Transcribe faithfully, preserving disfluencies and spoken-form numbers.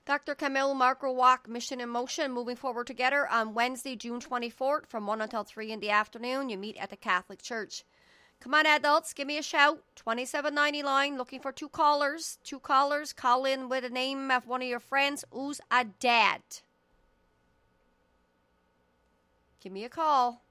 Doctor Camille Marker Walk Mission in Motion, moving forward together on Wednesday, June twenty-fourth from one until three in the afternoon. You meet at the Catholic Church. Come on, adults, give me a shout. twenty-seven ninety-nine, looking for two callers. Two callers, call in with a name of one of your friends who's a dad. Give me a call.